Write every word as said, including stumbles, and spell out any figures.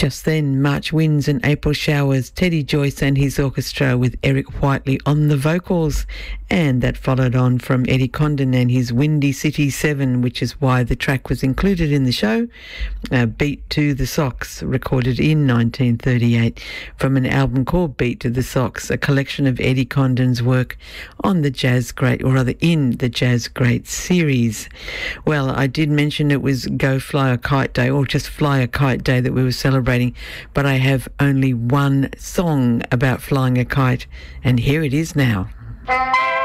Just then, March Winds and April Showers, Teddy Joyce and his orchestra with Eric Whiteley on the vocals. And that followed on from Eddie Condon and his Windy City seven, which is why the track was included in the show, uh, Beat to the Socks, recorded in nineteen thirty-eight from an album called Beat to the Socks, a collection of Eddie Condon's work on the Jazz Great, or rather in the Jazz Great series. Well, I did mention it was Go Fly a Kite Day, or just Fly a Kite Day that we were celebrating, but I have only one song about flying a kite, and here it is now.